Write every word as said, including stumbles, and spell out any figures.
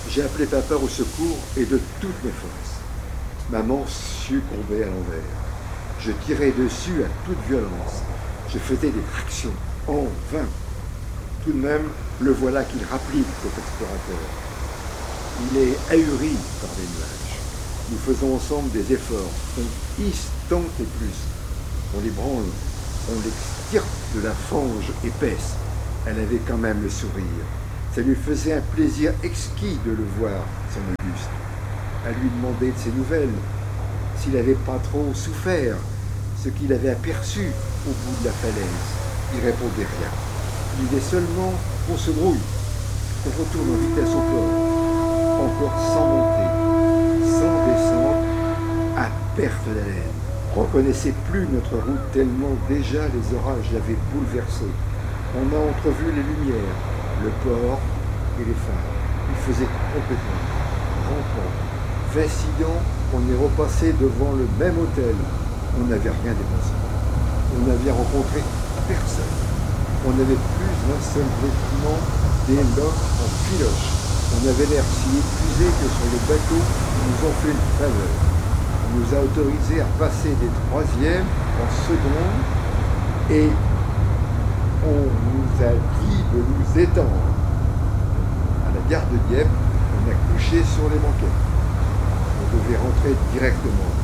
J'ai appelé papa au secours et de toutes mes forces. Maman succombait à l'envers. Je tirais dessus à toute violence. Je faisais des tractions, en vain. Tout de même, le voilà qu'il rapplique, cet explorateur. Il est ahuri par les nuages. Nous faisons ensemble des efforts. On hisse tant et plus. On les branle, on l'extirpe de la fange épaisse. Elle avait quand même le sourire. Ça lui faisait un plaisir exquis de le voir, son Auguste. À lui demander de ses nouvelles, s'il n'avait pas trop souffert, ce qu'il avait aperçu au bout de la falaise. Il répondait rien. Il disait seulement qu'on se brouille, qu'on retourne en vitesse au port, encore sans monter, sans descendre, à perte d'haleine. On ne reconnaissait plus notre route tellement déjà les orages l'avaient bouleversé. On a entrevu les lumières, le port et les phares. Il faisait complètement rampant, vacillant. On est repassé devant le même hôtel. On n'avait rien dépensé. On n'avait rencontré personne. On n'avait plus un seul vêtement, des loques en filoche. On avait l'air si épuisé que sur le bateau, ils nous ont fait une faveur. On nous a autorisé à passer des troisièmes en seconde et on nous a dit de nous étendre. À la gare de Dieppe, on a couché sur les banquettes. On devait rentrer directement.